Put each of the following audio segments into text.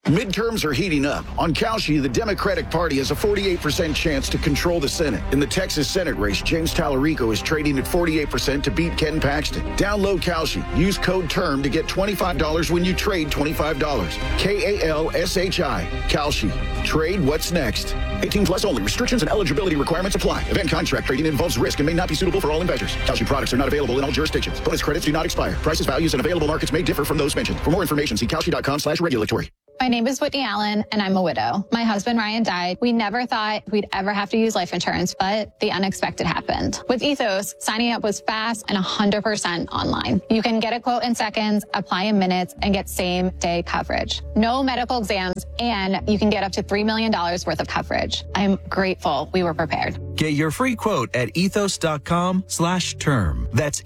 Midterms are heating up. On Kalshi, the Democratic Party has a 48% chance to control the Senate. In the Texas Senate race, James Tallarico is trading at 48% to beat Ken Paxton. Download Kalshi. Use code TERM to get $25 when you trade $25. Kalshi. Kalshi. Trade what's next. 18 plus only. Restrictions and eligibility requirements apply. Event contract trading involves risk and may not be suitable for all investors. Kalshi products are not available in all jurisdictions. Bonus credits do not expire. Prices, values, and available markets may differ from those mentioned. For more information, see kalshi.com/regulatory. My name is Whitney Allen, and I'm a widow. My husband, Ryan, died. We never thought we'd ever have to use life insurance, but the unexpected happened. With Ethos, signing up was fast and 100% online. You can get a quote in seconds, apply in minutes, and get same-day coverage. No medical exams, and you can get up to $3 million worth of coverage. I'm grateful we were prepared. Get your free quote at ethos.com/term. That's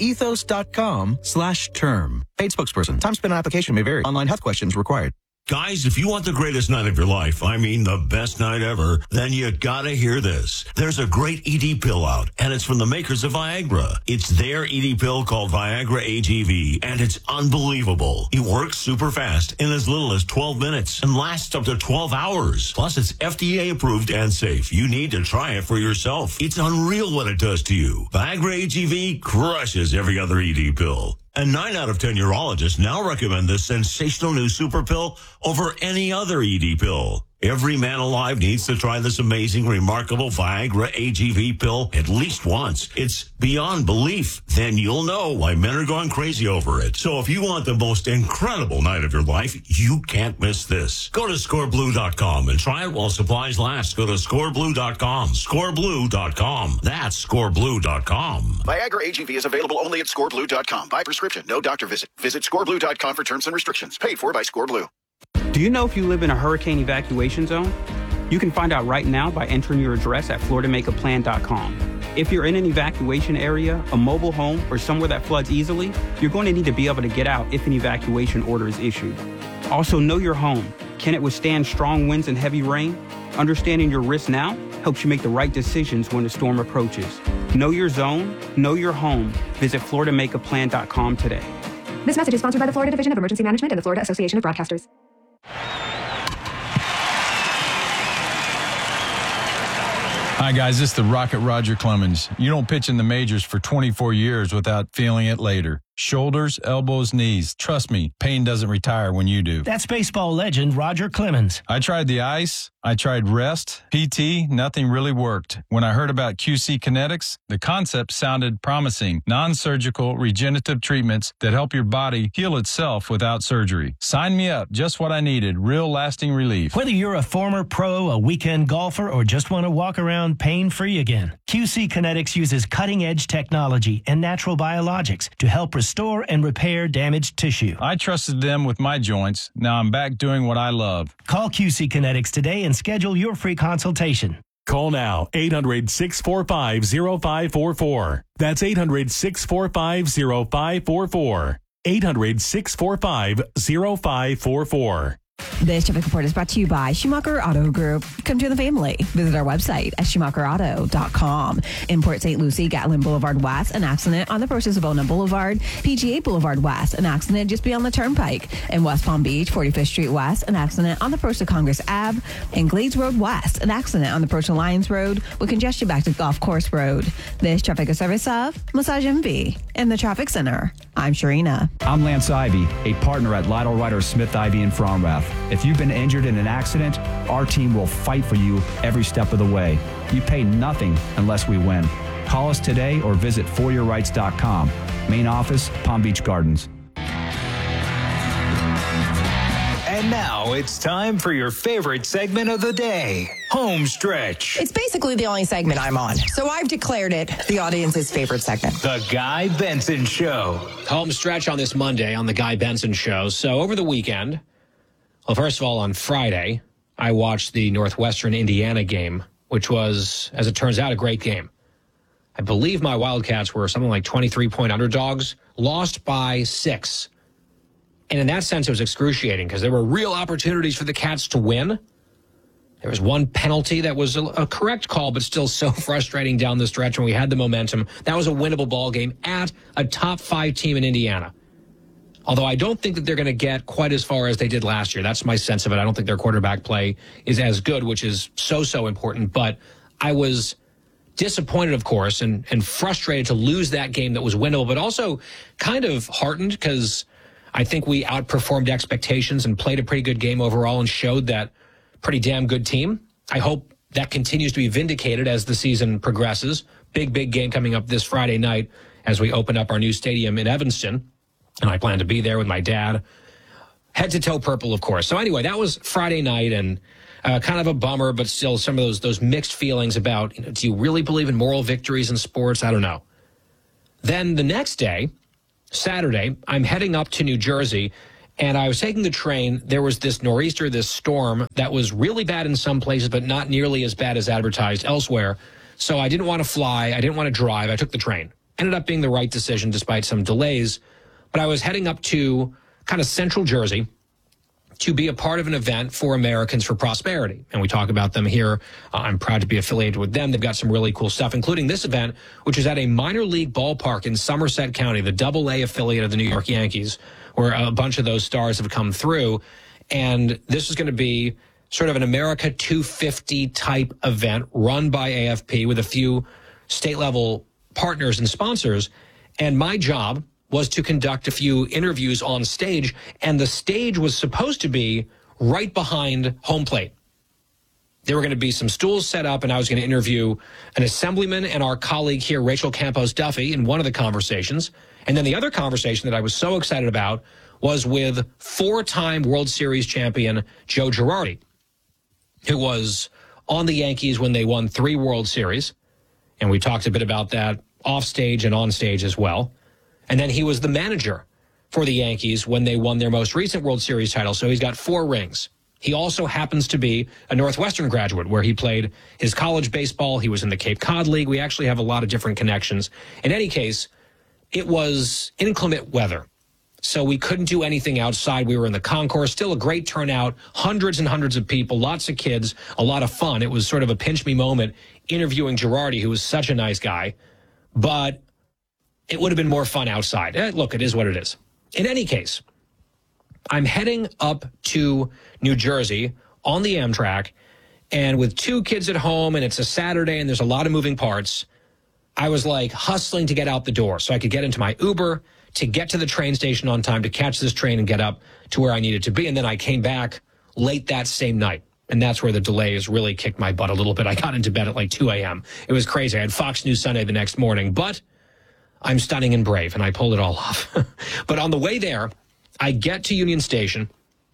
ethos.com/term. Paid spokesperson. Time spent on application may vary. Online health questions required. Guys, if you want the greatest night of your life, I mean the best night ever, then you gotta hear this. There's a great ED pill out, and it's from the makers of Viagra. It's their ED pill called Viagra AGV, and it's unbelievable. It works super fast in as little as 12 minutes and lasts up to 12 hours. Plus, it's FDA approved and safe. You need to try it for yourself. It's unreal what it does to you. Viagra AGV crushes every other ED pill. And 9 out of 10 urologists now recommend this sensational new super pill over any other ED pill. Every man alive needs to try this amazing, remarkable Viagra AGV pill at least once. It's beyond belief. Then you'll know why men are going crazy over it. So if you want the most incredible night of your life, you can't miss this. Go to scoreblue.com and try it while supplies last. Go to scoreblue.com. Scoreblue.com. That's scoreblue.com. Viagra AGV is available only at scoreblue.com. By prescription, no doctor visit. Visit scoreblue.com for terms and restrictions. Paid for by ScoreBlue. Do you know if you live in a hurricane evacuation zone? You can find out right now by entering your address at floridamakeaplan.com. If you're in an evacuation area, a mobile home, or somewhere that floods easily, you're going to need to be able to get out if an evacuation order is issued. Also, know your home. Can it withstand strong winds and heavy rain? Understanding your risk now helps you make the right decisions when the storm approaches. Know your zone, know your home. Visit floridamakeaplan.com today. This message is sponsored by the Florida Division of Emergency Management and the Florida Association of Broadcasters. Hi, guys. This is the Rocket Roger Clemens. You don't pitch in the majors for 24 years without feeling it later. Shoulders, elbows, knees. Trust me, pain doesn't retire when you do. That's baseball legend Roger Clemens. I tried the ice. I tried rest, PT, nothing really worked. When I heard about QC Kinetics, the concept sounded promising. Non-surgical regenerative treatments that help your body heal itself without surgery. Sign me up. Just what I needed. Real lasting relief. Whether you're a former pro, a weekend golfer, or just want to walk around pain-free again, QC Kinetics uses cutting-edge technology and natural biologics to help restore and repair damaged tissue. I trusted them with my joints. Now I'm back doing what I love. Call QC Kinetics today and schedule your free consultation. Call now, 800-645-0544. That's 800-645-0544. 800-645-0544. This traffic report is brought to you by Schumacher Auto Group. Come join the family. Visit our website at SchumacherAuto.com. In Port St. Lucie, Gatlin Boulevard West, an accident on the approach to Savona Boulevard. PGA Boulevard West, an accident just beyond the Turnpike. In West Palm Beach, 45th Street West, an accident on the approach to Congress Ave. In Glades Road West, an accident on the approach to Lions Road with congestion back to Golf Course Road. This traffic is service of Massage MV in the Traffic Center. I'm Sharina. I'm Lance Ivy, a partner at Lytle Ryder Smith Ivy in Fromrath. If you've been injured in an accident, our team will fight for you every step of the way. You pay nothing unless we win. Call us today or visit foryourrights.com. Main office, Palm Beach Gardens. And now it's time for your favorite segment of the day, Home Stretch. It's basically the only segment I'm on, so I've declared it the audience's favorite segment. The Guy Benson Show. Home Stretch on this Monday on the Guy Benson Show. So over the weekend, well, first of all, on Friday, I watched the Northwestern Indiana game, which was, as it turns out, a great game. I believe my Wildcats were something like 23-point underdogs, lost by 6. And in that sense, it was excruciating because there were real opportunities for the Cats to win. There was one penalty that was a correct call, but still so frustrating down the stretch when we had the momentum. That was a winnable ball game at a top 5 team in Indiana. Although I don't think that they're going to get quite as far as they did last year. That's my sense of it. I don't think their quarterback play is as good, which is so important. But I was disappointed, of course, and frustrated to lose that game that was winnable, but also kind of heartened because I think we outperformed expectations and played a pretty good game overall and showed that pretty damn good team. I hope that continues to be vindicated as the season progresses. Big game coming up this Friday night as we open up our new stadium in Evanston. And I plan to be there with my dad. Head to toe purple, of course. So anyway, that was Friday night and kind of a bummer, but still some of those mixed feelings about, do you really believe in moral victories in sports? I don't know. Then the next day, Saturday, I'm heading up to New Jersey, and I was taking the train. There was this nor'easter, this storm that was really bad in some places, but not nearly as bad as advertised elsewhere. So I didn't want to fly. I didn't want to drive. I took the train. Ended up being the right decision despite some delays. But I was heading up to kind of central Jersey to be a part of an event for Americans for Prosperity. And we talk about them here. I'm proud to be affiliated with them. They've got some really cool stuff, including this event, which is at a minor league ballpark in Somerset County, the AA affiliate of the New York Yankees, where a bunch of those stars have come through. And this is going to be sort of an America 250 type event run by AFP with a few state level partners and sponsors. And my job was to conduct a few interviews on stage, and the stage was supposed to be right behind home plate. There were going to be some stools set up, and I was going to interview an assemblyman and our colleague here, Rachel Campos Duffy, in one of the conversations. And then the other conversation that I was so excited about was with four-time World Series champion Joe Girardi, who was on the Yankees when they won 3 World Series. And we talked a bit about that off stage and on stage as well. And then he was the manager for the Yankees when they won their most recent World Series title. So he's got 4 rings. He also happens to be a Northwestern graduate where he played his college baseball. He was in the Cape Cod League. We actually have a lot of different connections. In any case, it was inclement weather, so we couldn't do anything outside. We were in the concourse, still a great turnout, hundreds and hundreds of people, lots of kids, a lot of fun. It was sort of a pinch me moment interviewing Girardi, who was such a nice guy. But it would have been more fun outside. Look, it is what it is. In any case, I'm heading up to New Jersey on the Amtrak, and with 2 kids at home, and it's a Saturday, and there's a lot of moving parts, I was like hustling to get out the door so I could get into my Uber to get to the train station on time to catch this train and get up to where I needed to be. And then I came back late that same night. And that's where the delays really kicked my butt a little bit. I got into bed at like 2 a.m. It was crazy. I had Fox News Sunday the next morning, but I'm stunning and brave, and I pulled it all off. But on the way there, I get to Union Station.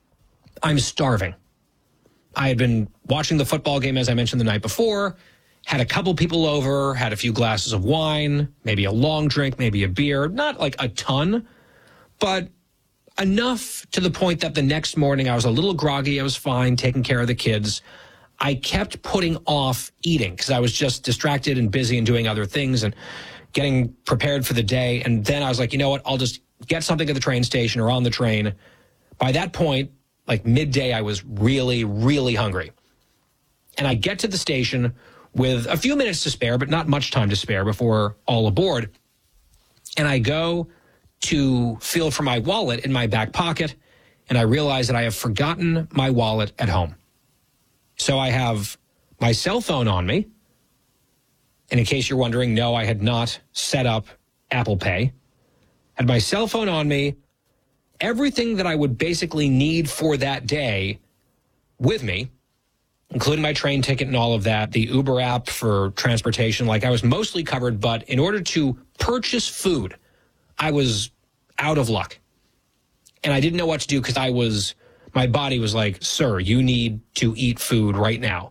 I'm starving. I had been watching the football game, as I mentioned the night before, had a couple people over, had a few glasses of wine, maybe a long drink, maybe a beer. Not like a ton, but enough to the point that the next morning I was a little groggy. I was fine, taking care of the kids. I kept putting off eating because I was just distracted and busy and doing other things and getting prepared for the day. And then I was like, you know what? I'll just get something at the train station or on the train. By that point, like midday, I was really, really hungry. And I get to the station with a few minutes to spare, but not much time to spare before all aboard. And I go to feel for my wallet in my back pocket, and I realize that I have forgotten my wallet at home. So I have my cell phone on me. And in case you're wondering, no, I had not set up Apple Pay. Had my cell phone on me, everything that I would basically need for that day with me, including my train ticket and all of that, the Uber app for transportation, like I was mostly covered. But in order to purchase food, I was out of luck. And I didn't know what to do because my body was like, sir, you need to eat food right now.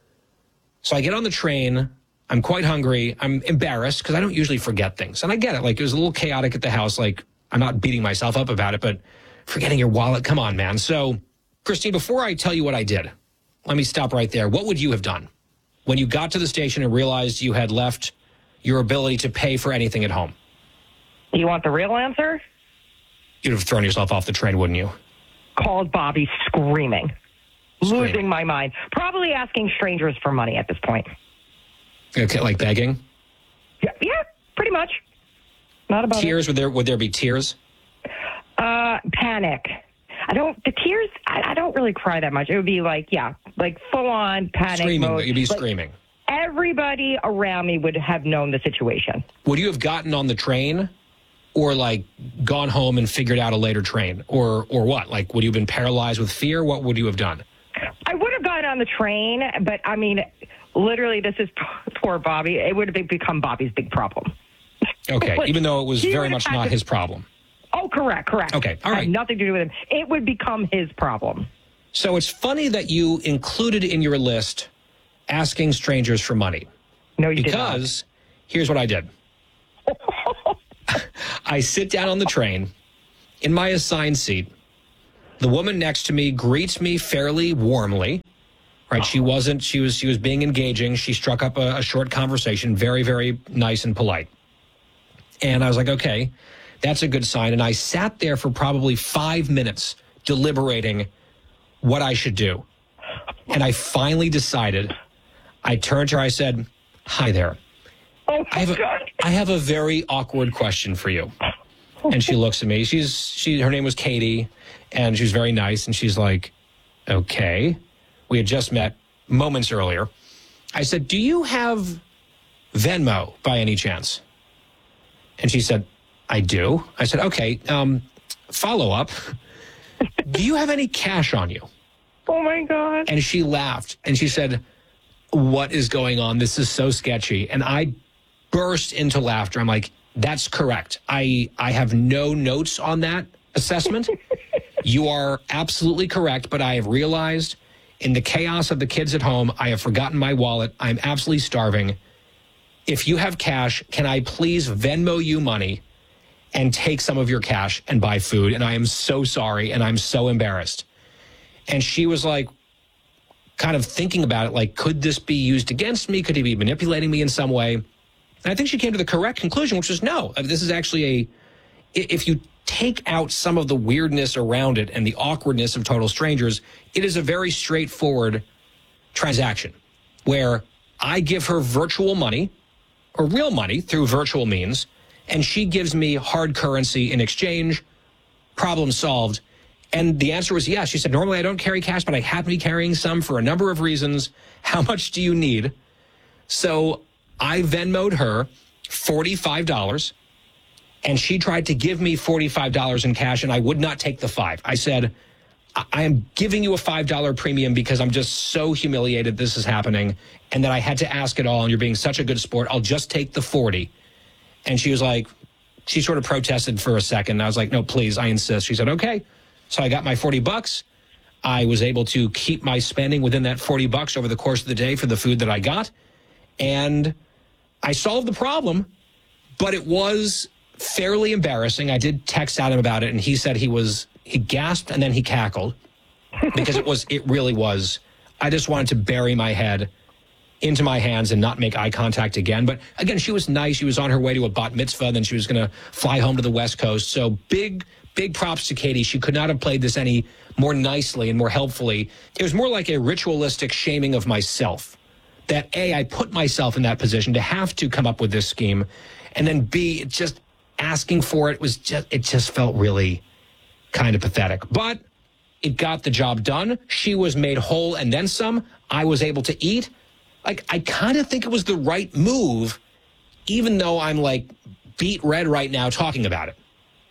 So I get on the train. I'm quite hungry. I'm embarrassed because I don't usually forget things. And I get it. Like, it was a little chaotic at the house. Like, I'm not beating myself up about it, but forgetting your wallet, come on, man. So, Christine, before I tell you what I did, let me stop right there. What would you have done when you got to the station and realized you had left your ability to pay for anything at home? You want the real answer? You'd have thrown yourself off the train, wouldn't you? Called Bobby screaming. Losing my mind. Probably asking strangers for money at this point. Okay, like begging? Yeah, pretty much. Not about tears? Would there be tears? panic. The tears, I don't really cry that much. It would be like full on panic Screaming, mode. you'd be screaming. Everybody around me would have known the situation. Would you have gotten on the train or like gone home and figured out a later train or what? Like, would you have been paralyzed with fear? What would you have done? I would have gotten on the train, but I mean, literally, this is poor Bobby. It would have become Bobby's big problem. Okay, even though it was very much not his problem. Oh, correct. Okay, all right. Had nothing to do with him. It would become his problem. So it's funny that you included in your list asking strangers for money. No, you did not. Because here's what I did. I sit down on the train in my assigned seat. The woman next to me greets me fairly warmly. Right? She was being engaging. She struck up a short conversation, very, very nice and polite. And I was like, okay, that's a good sign. And I sat there for probably 5 minutes deliberating what I should do. And I finally decided. I turned to her, I said, hi there. Oh, I have a very awkward question for you. And she looks at me. Her name was Katie, and she was very nice. And she's like, okay. We had just met moments earlier. I said, do you have Venmo by any chance? And she said, I do. I said, okay, follow up. Do you have any cash on you? Oh, my God. And she laughed, and she said, what is going on? This is so sketchy. And I burst into laughter. I'm like, that's correct. I have no notes on that assessment. You are absolutely correct, but I have realized in the chaos of the kids at home, I have forgotten my wallet. I'm absolutely starving. If you have cash, can I please Venmo you money and take some of your cash and buy food? And I am so sorry, and I'm so embarrassed. And she was like, kind of thinking about it, like, could this be used against me? Could he be manipulating me in some way? And I think she came to the correct conclusion, which was no. This is actually if you take out some of the weirdness around it and the awkwardness of total strangers, it is a very straightforward transaction where I give her virtual money or real money through virtual means, and she gives me hard currency in exchange. Problem solved. And the answer was yes. She said, normally I don't carry cash, but I happen to be carrying some for a number of reasons. How much do you need? So I Venmo'd her $45, and she tried to give me $45 in cash, and I would not take the $5. I said, I am giving you a $5 premium because I'm just so humiliated this is happening, and that I had to ask it all, and you're being such a good sport. I'll just take the 40. And she was like, she sort of protested for a second. I was like, no, please, I insist. She said, okay. So I got my $40. I was able to keep my spending within that $40 over the course of the day for the food that I got. And I solved the problem, but it was fairly embarrassing. I did text Adam about it, and he said he gasped and then he cackled because it really was. I just wanted to bury my head into my hands and not make eye contact again. But again, she was nice. She was on her way to a bat mitzvah, and then she was going to fly home to the West Coast. So big props to Katie. She could not have played this any more nicely and more helpfully. It was more like a ritualistic shaming of myself. That A, I put myself in that position to have to come up with this scheme. And then B, just asking for it just felt really kind of pathetic. But it got the job done. She was made whole and then some. I was able to eat. Like, I kind of think it was the right move, even though I'm like beet red right now talking about it.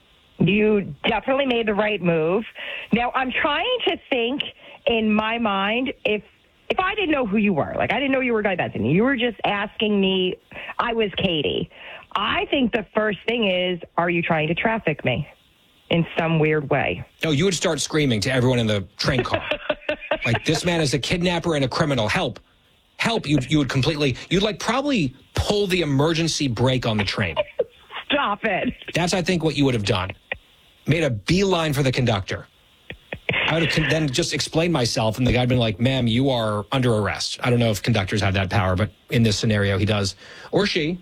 You definitely made the right move. Now, I'm trying to think in my mind if I didn't know who you were, like I didn't know you were Guy Benson, you were just asking me, I was Katie. I think the first thing is, are you trying to traffic me in some weird way? No, you would start screaming to everyone in the train car. Like, this man is a kidnapper and a criminal. Help. Help. You would completely, you'd like probably pull the emergency brake on the train. Stop it. That's, I think, what you would have done. Made a beeline for the conductor. I would have then just explained myself, and the guy would been like, ma'am, you are under arrest. I don't know if conductors have that power, but in this scenario, he does. Or she.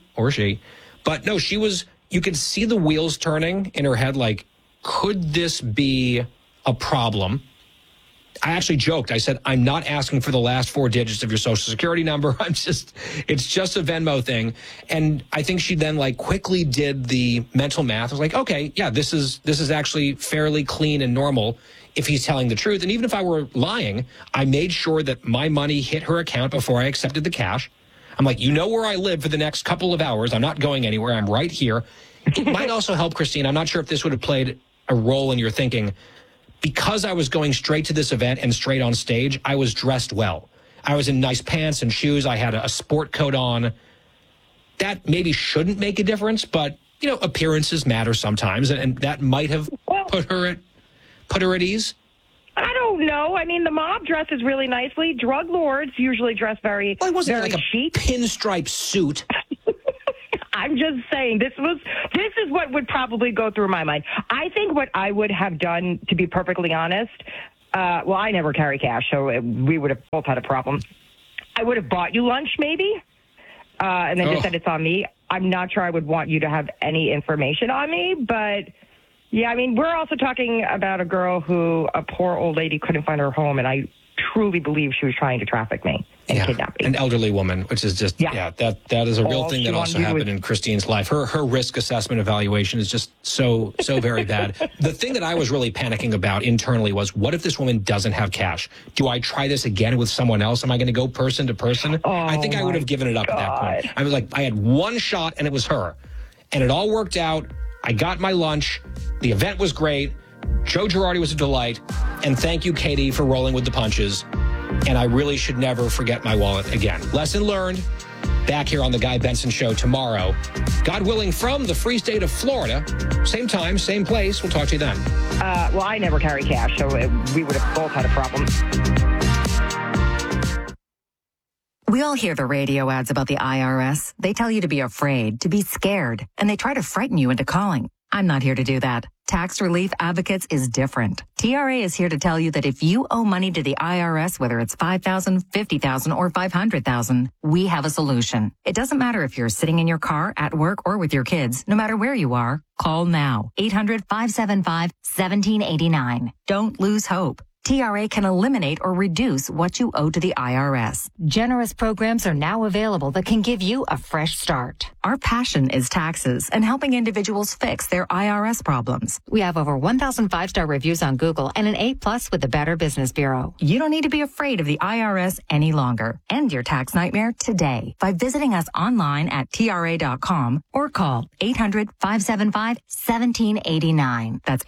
But no, you could see the wheels turning in her head, like, could this be a problem? I actually joked. I said, I'm not asking for the last 4 digits of your social security number. It's just a Venmo thing. And I think she then quickly did the mental math. I was like, okay, yeah, this is actually fairly clean and normal if he's telling the truth. And even if I were lying, I made sure that my money hit her account before I accepted the cash. I'm like, you know where I live for the next couple of hours. I'm not going anywhere. I'm right here. It might also help, Christine. I'm not sure if this would have played a role in your thinking. Because I was going straight to this event and straight on stage, I was dressed well. I was in nice pants and shoes. I had a sport coat on. That maybe shouldn't make a difference, but, appearances matter sometimes, and that might have put her at ease. I don't know. I mean, the mob dresses really nicely. Drug lords usually dress very, very chic. Pinstripe suit. I'm just saying, this is what would probably go through my mind. I think what I would have done, to be perfectly honest, I never carry cash, so we would have both had a problem. I would have bought you lunch, maybe, and then just said it's on me. I'm not sure I would want you to have any information on me, but yeah, I mean, we're also talking about a girl who, a poor old lady, couldn't find her home, and I truly believe she was trying to traffic me and kidnap me. An elderly woman, which is just, that is a real thing that also happened in Christine's life. Her risk assessment evaluation is just so very bad. The thing that I was really panicking about internally was, what if this woman doesn't have cash? Do I try this again with someone else? Am I going to go person to person? I think I would have given it up at that point. I was like, I had one shot and it was her. And it all worked out. I got my lunch. The event was great. Joe Girardi was a delight. And thank you, Katie, for rolling with the punches. And I really should never forget my wallet again. Lesson learned. Back here on The Guy Benson Show tomorrow. God willing, from the free state of Florida. Same time, same place. We'll talk to you then. I never carry cash, so we would have both had a problem. We all hear the radio ads about the IRS. They tell you to be afraid, to be scared, and they try to frighten you into calling. I'm not here to do that. Tax Relief Advocates is different. TRA is here to tell you that if you owe money to the IRS, whether it's $5,000, $50,000, or $500,000, we have a solution. It doesn't matter if you're sitting in your car, at work, or with your kids. No matter where you are, call now. 800-575-1789. Don't lose hope. TRA can eliminate or reduce what you owe to the IRS. Generous programs are now available that can give you a fresh start. Our passion is taxes and helping individuals fix their IRS problems. We have over 1,000 5-star reviews on Google and an A+ with the Better Business Bureau. You don't need to be afraid of the IRS any longer. End your tax nightmare today by visiting us online at TRA.com or call 800-575-1789. That's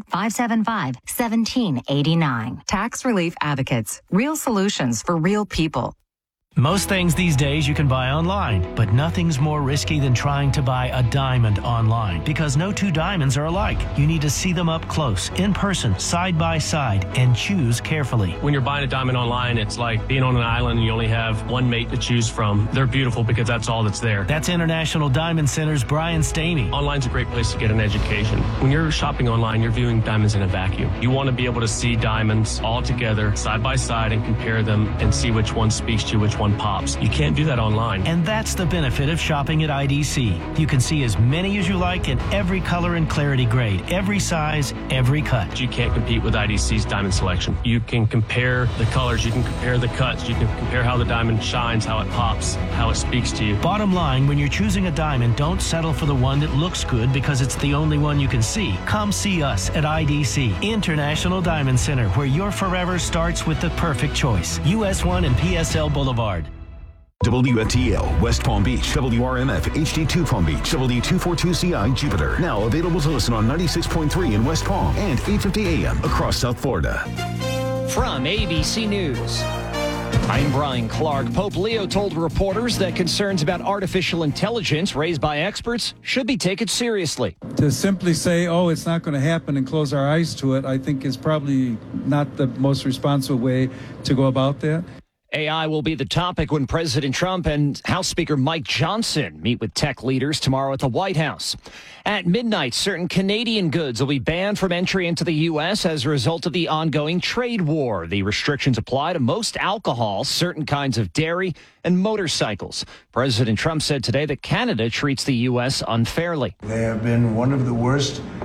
800-575-1789. Tax Relief Advocates. Real solutions for real people. Most things these days you can buy online, but nothing's more risky than trying to buy a diamond online because no two diamonds are alike. You need to see them up close, in person, side by side, and choose carefully. When you're buying a diamond online, it's like being on an island and you only have one mate to choose from. They're beautiful because that's all that's there. That's International Diamond Center's Brian Stamey. Online's a great place to get an education. When you're shopping online, you're viewing diamonds in a vacuum. You want to be able to see diamonds all together, side by side, and compare them and see which one speaks to you, which one pops. You can't do that online. And that's the benefit of shopping at IDC. You can see as many as you like in every color and clarity grade, every size, every cut. You can't compete with IDC's diamond selection. You can compare the colors, you can compare the cuts, you can compare how the diamond shines, how it pops, how it speaks to you. Bottom line, when you're choosing a diamond, don't settle for the one that looks good because it's the only one you can see. Come see us at IDC, International Diamond Center, where your forever starts with the perfect choice. US 1 and PSL Boulevard. WFTL, West Palm Beach, WRMF, HD2 Palm Beach, W242CI, Jupiter. Now available to listen on 96.3 in West Palm and 850 AM across South Florida. From ABC News, I'm Brian Clark. Pope Leo told reporters that concerns about artificial intelligence raised by experts should be taken seriously. To simply say, oh, it's not going to happen and close our eyes to it, I think is probably not the most responsible way to go about that. AI will be the topic when President Trump and House Speaker Mike Johnson meet with tech leaders tomorrow at the White House. At midnight, certain Canadian goods will be banned from entry into the U.S. as a result of the ongoing trade war. The restrictions apply to most alcohol, certain kinds of dairy, and motorcycles. President Trump said today that Canada treats the U.S. unfairly. They have been one of the worst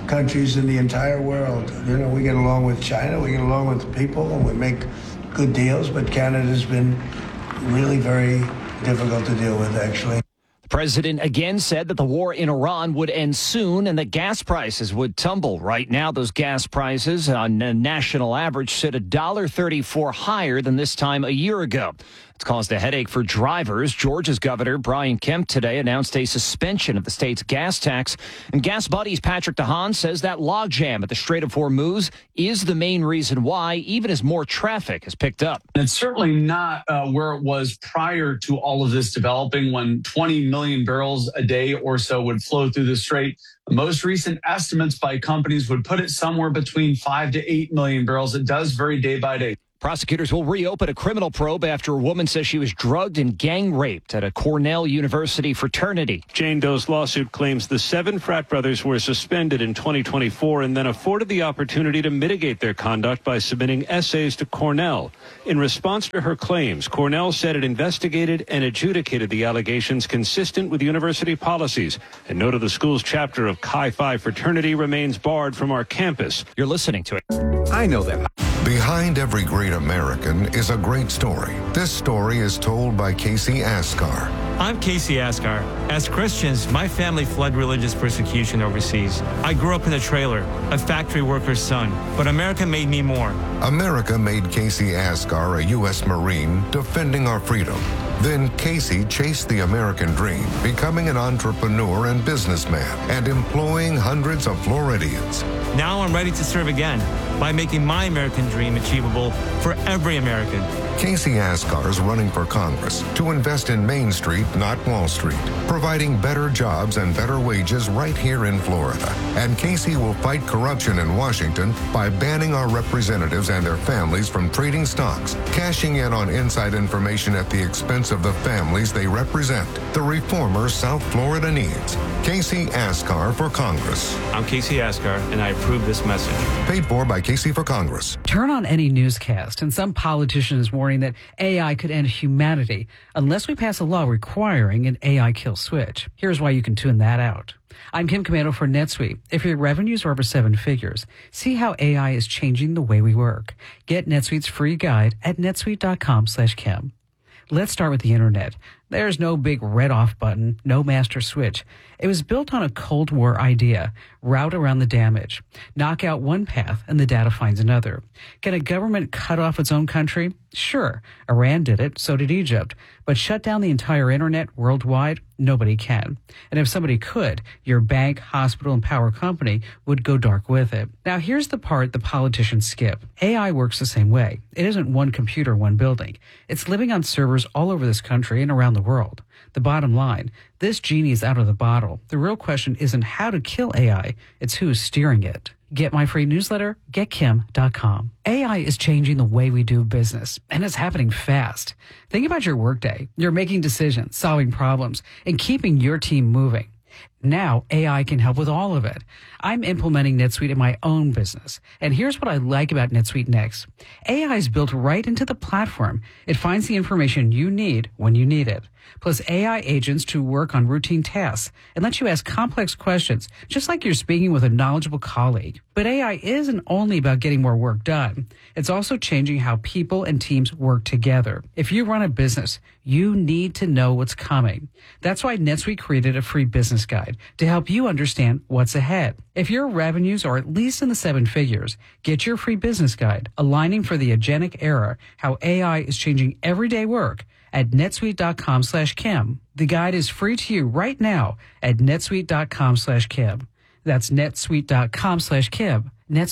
countries in the entire world. You know, we get along with China, we get along with the people, and we make good deals, but Canada's been really very difficult to deal with, actually. The president again said that the war in Iran would end soon and that gas prices would tumble. Right now, those gas prices on a national average sit $1.34 higher than this time a year ago. It's caused a headache for drivers. Georgia's Governor Brian Kemp today announced a suspension of the state's gas tax. And Gas Buddy's Patrick DeHaan says that logjam at the Strait of Hormuz is the main reason why, even as more traffic has picked up. It's certainly not where it was prior to all of this developing, when 20 million barrels a day or so would flow through the strait. The most recent estimates by companies would put it somewhere between 5 to 8 million barrels. It does vary day by day. Prosecutors will reopen a criminal probe after a woman says she was drugged and gang raped at a Cornell University fraternity. Jane Doe's lawsuit claims the 7 frat brothers were suspended in 2024 and then afforded the opportunity to mitigate their conduct by submitting essays to Cornell. In response to her claims, Cornell said it investigated and adjudicated the allegations consistent with university policies and noted the school's chapter of Chi Phi fraternity remains barred from our campus. You're listening to it. I know that. Behind every great American is a great story. This story is told by Casey Askar. I'm Casey Askar. As Christians, my family fled religious persecution overseas. I grew up in a trailer, a factory worker's son, but America made me more. America made Casey Askar a U.S. Marine defending our freedom. Then Casey chased the American dream, becoming an entrepreneur and businessman and employing hundreds of Floridians. Now I'm ready to serve again by making my American dream achievable for every American. Casey Askar is running for Congress to invest in Main Street, not Wall Street, providing better jobs and better wages right here in Florida. And Casey will fight corruption in Washington by banning our representatives and their families from trading stocks, cashing in on inside information at the expense of the families they represent. The reformer South Florida needs. Casey Askar for Congress. I'm Casey Askar, and I approve this message. Paid for by Casey for Congress. Turn on any newscast, and some politician is warning that AI could end humanity unless we pass a law requiring an AI kill switch. Here's why you can tune that out. I'm Kim Commando for NetSuite. If your revenues are over 7 figures, see how AI is changing the way we work. Get NetSuite's free guide at netsuite.com/Kim. Let's start with the internet. There's no big red off button, no master switch. It was built on a Cold War idea. Route around the damage. Knock out one path and the data finds another. Can a government cut off its own country? Sure. Iran did it, so did Egypt. But shut down the entire internet worldwide? Nobody can. And if somebody could, your bank, hospital, and power company would go dark with it. Now here's the part the politicians skip. AI works the same way. It isn't one computer, one building. It's living on servers all over this country and around the world. The bottom line, this genie is out of the bottle. The real question isn't how to kill AI, it's who's steering it. Get my free newsletter, getkim.com. AI is changing the way we do business, and it's happening fast. Think about your workday. You're making decisions, solving problems, and keeping your team moving. Now, AI can help with all of it. I'm implementing NetSuite in my own business. And here's what I like about NetSuite Next. AI is built right into the platform. It finds the information you need when you need it. Plus AI agents to work on routine tasks and let you ask complex questions, just like you're speaking with a knowledgeable colleague. But AI isn't only about getting more work done. It's also changing how people and teams work together. If you run a business, you need to know what's coming. That's why NetSuite created a free business guide to help you understand what's ahead. If your revenues are at least in the 7 figures, get your free business guide, Aligning for the Agentic Era, How AI is Changing Everyday Work, at netsuite.com/Kim. The guide is free to you right now at netsuite.com/Kim. That's netsuite.com/Kim,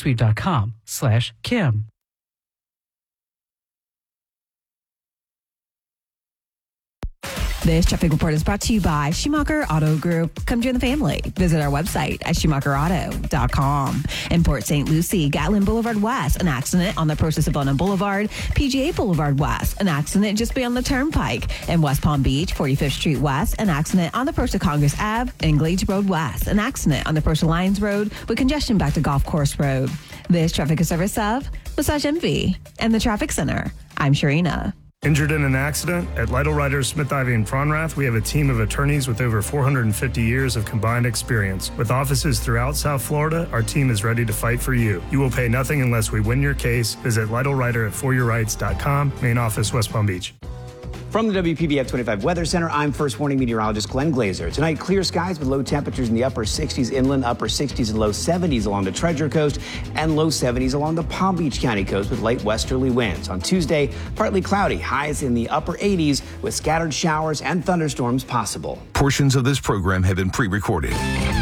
netsuite.com/Kim. This traffic report is brought to you by Schumacher Auto Group. Come join the family. Visit our website at schumacherauto.com. In Port St. Lucie, Gatlin Boulevard West, an accident on the Prosa Savona Boulevard. PGA Boulevard West, an accident just beyond the Turnpike. In West Palm Beach, 45th Street West, an accident on the Prosa Congress Ave. In Glades Road West, an accident on the Prosa Lions Road with congestion back to Golf Course Road. This traffic is service of Massage Envy and the Traffic Center. I'm Sharina. Injured in an accident? At Lytle Writers, Smith, Ivy, and Fronrath, we have a team of attorneys with over 450 years of combined experience. With offices throughout South Florida, our team is ready to fight for you. You will pay nothing unless we win your case. Visit LytleWriter at foryourrights.com. Main office, West Palm Beach. From the WPBF 25 Weather Center, I'm First Warning meteorologist Glenn Glazer. Tonight, clear skies with low temperatures in the upper 60s inland, upper 60s and low 70s along the Treasure Coast, and low 70s along the Palm Beach County coast with light westerly winds. On Tuesday, partly cloudy, highs in the upper 80s with scattered showers and thunderstorms possible. Portions of this program have been pre-recorded.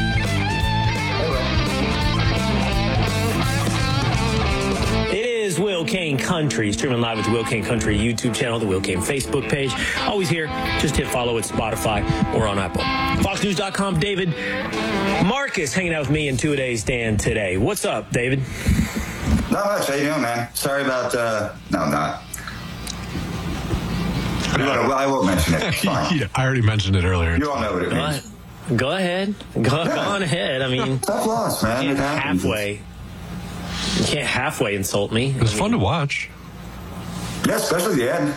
Will Kane Country, streaming live at the Will Kane Country YouTube channel, the Will Kane Facebook page. Always here. Just hit follow at Spotify or on Apple. FoxNews.com, David Marcus hanging out with me and Two-A-Days Dan today. What's up, David? Not much. How you doing, man? Sorry about, no, I'm not. I won't mention it. It's fine. Yeah, I already mentioned it earlier. You all know what it means. Go ahead. Go on ahead. I mean, tough loss, man. It happens. You can't halfway insult me. It was fun to watch. Yeah, especially the end.